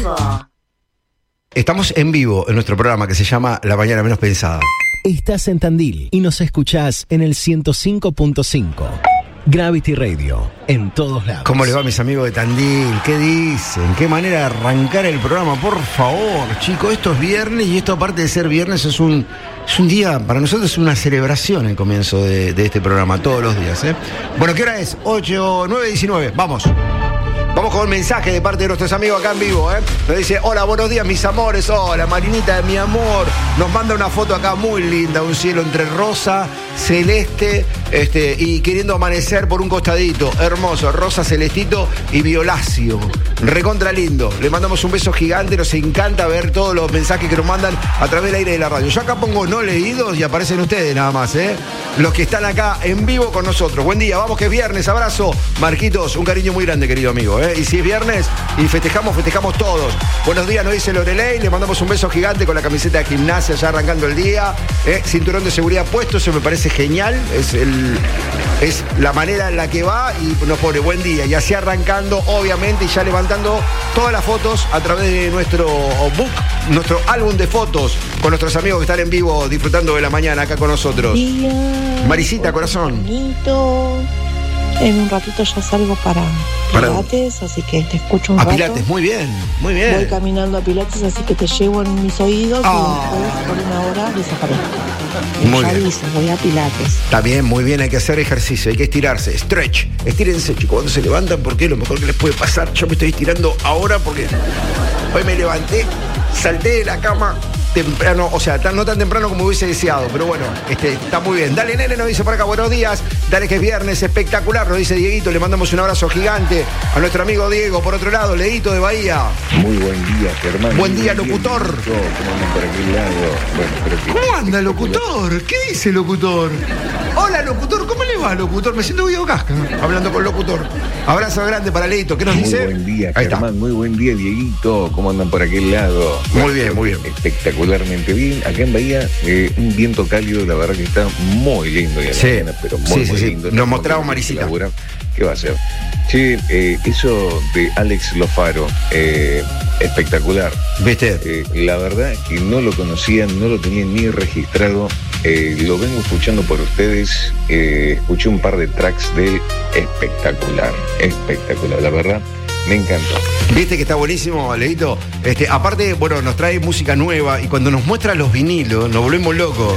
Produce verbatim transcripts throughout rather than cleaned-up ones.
vivo. Estamos en vivo en nuestro programa que se llama La Mañana Menos Pensada. Estás en Tandil y nos escuchás en el ciento cinco punto cinco. Gravity Radio, en todos lados. ¿Cómo le va, mis amigos de Tandil? ¿Qué dicen? ¿Qué manera de arrancar el programa? Por favor, chicos, esto es viernes y esto, aparte de ser viernes, es un, es un día, para nosotros es una celebración el comienzo de, de este programa, todos los días, ¿eh? Bueno, ¿qué hora es? ocho, nueve, diecinueve, vamos. Vamos con un mensaje de parte de nuestros amigos acá en vivo, ¿eh? Nos dice, hola, buenos días, mis amores. Hola, Marinita de mi amor. Nos manda una foto acá muy linda, un cielo entre rosa, celeste, este, y queriendo amanecer por un costadito. Hermoso, rosa, celestito y violáceo. Recontra lindo. Le mandamos un beso gigante. Nos encanta ver todos los mensajes que nos mandan a través del aire de la radio. Yo acá pongo no leídos y aparecen ustedes nada más, ¿eh? Los que están acá en vivo con nosotros. Buen día, vamos que es viernes. Abrazo. Marquitos, un cariño muy grande, querido amigo, ¿eh? Y si es viernes y festejamos, festejamos todos. Buenos días, nos dice Lorelei. Le mandamos un beso gigante con la camiseta de gimnasia ya arrancando el día. ¿eh? Cinturón de seguridad puesto, eso me parece genial. Es, el, es la manera en la que va y nos pone buen día. Y así arrancando, obviamente, y ya levantando todas las fotos a través de nuestro book, nuestro álbum de fotos con nuestros amigos que están en vivo disfrutando de la mañana acá con nosotros. Día, Marisita, corazón. Bonito. En un ratito ya salgo para Pilates, para... así que te escucho un a rato. Pilates, muy bien, muy bien. Voy caminando a Pilates, así que te llevo en mis oídos oh. y después por una hora desaparezco. Muy ya bien. Aviso, voy a Pilates. Está bien, muy bien, hay que hacer ejercicio, hay que estirarse. Stretch, estírense, chicos, cuando se levantan, porque es lo mejor que les puede pasar. Yo me estoy estirando ahora porque hoy me levanté, salté de la cama temprano, o sea, tan, no tan temprano como hubiese deseado, pero bueno, este, está muy bien. Dale, nene, nos dice por acá, buenos días. Dale, que es viernes, espectacular, nos dice Dieguito. Le mandamos un abrazo gigante a nuestro amigo Diego. Por otro lado, Leito de Bahía. Muy buen día, Germán. Buen día, locutor. ¿Cómo andan por aquel lado? Bueno, pero que... ¿Cómo anda, locutor? ¿Qué dice, locutor? Hola, locutor, ¿cómo le va, locutor? Me siento Guido Casca, hablando con locutor. Abrazo grande para Leito. ¿Qué nos muy dice? Muy buen día, Ahí Germán. Está. Muy buen día, Dieguito. ¿Cómo andan por aquel lado? Muy bueno, bien, muy bien. Espectacularmente bien. Acá en Bahía, eh, un viento cálido, la verdad que está muy lindo. Y a la sí, mañana, pero muy, sí, muy sí, lindo. sí. Nos mostraba Marisita. ¿Qué va a ser? Che, eh, eso de Alex Lofaro, eh, espectacular. ¿Viste? Eh, la verdad que no lo conocía, no lo tenía ni registrado. Eh, lo vengo escuchando por ustedes. Eh, escuché un par de tracks de él. Espectacular, espectacular, la verdad. Me encantó. Viste que está buenísimo, Leito. Este, aparte, bueno, nos trae música nueva y cuando nos muestra los vinilos, nos volvemos locos.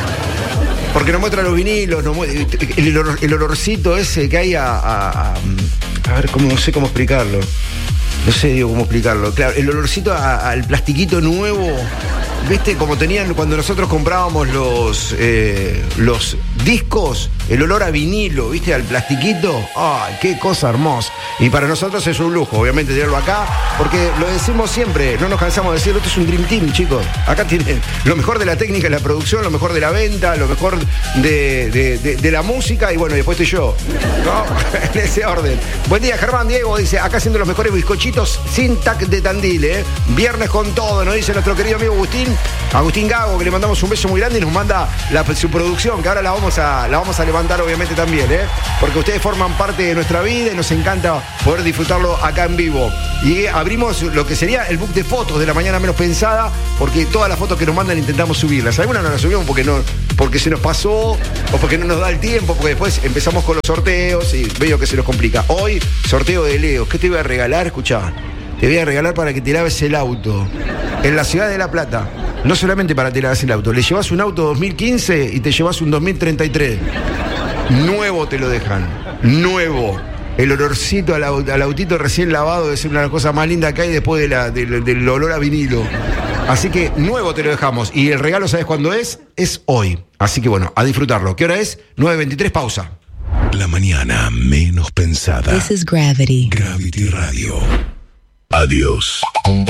Porque nos muestra los vinilos, nos muestra, el, olor, el olorcito ese que hay a, a, a. A ver, cómo, no sé cómo explicarlo. No sé, digo, cómo explicarlo. Claro, el olorcito a, al plastiquito nuevo. ¿Viste? Como tenían cuando nosotros comprábamos los eh, los discos, el olor a vinilo, ¿viste? Al plastiquito. ¡Ay, qué cosa hermosa! Y para nosotros es un lujo, obviamente, tenerlo acá, porque lo decimos siempre, no nos cansamos de decirlo, esto es un Dream Team, chicos. Acá tienen lo mejor de la técnica y la producción, lo mejor de la venta, lo mejor de, de, de, de la música, y bueno, y después estoy yo, ¿no? En ese orden. Buen día, Germán. Diego dice, acá haciendo los mejores bizcochitos sin tac de Tandil, ¿eh? Viernes con todo, nos dice nuestro querido amigo Agustín. Agustín Gago, que le mandamos un beso muy grande y nos manda la, su producción, que ahora la vamos a la vamos a levantar obviamente también, ¿eh? Porque ustedes forman parte de nuestra vida y nos encanta poder disfrutarlo acá en vivo. Y abrimos lo que sería el book de fotos de La Mañana Menos Pensada, porque todas las fotos que nos mandan intentamos subirlas. Algunas no las subimos porque no, porque se nos pasó, o porque no nos da el tiempo, porque después empezamos con los sorteos y veo que se nos complica. Hoy, sorteo de Leo. ¿Qué te voy a regalar? Escuchá. Te voy a regalar para que te laves el auto en la ciudad de La Plata. No solamente para que te laves el auto. Le llevas un auto dos mil quince y te llevas un dos mil treinta y tres. Nuevo te lo dejan. Nuevo. El olorcito al, al autito recién lavado es una de las cosas más lindas que hay después de la, de, del olor a vinilo. Así que nuevo te lo dejamos. Y el regalo, ¿sabes cuándo es? Es hoy. Así que bueno, a disfrutarlo. ¿Qué hora es? nueve veintitrés, pausa. La mañana menos pensada. This is Gravity. Gravity Radio. Adiós.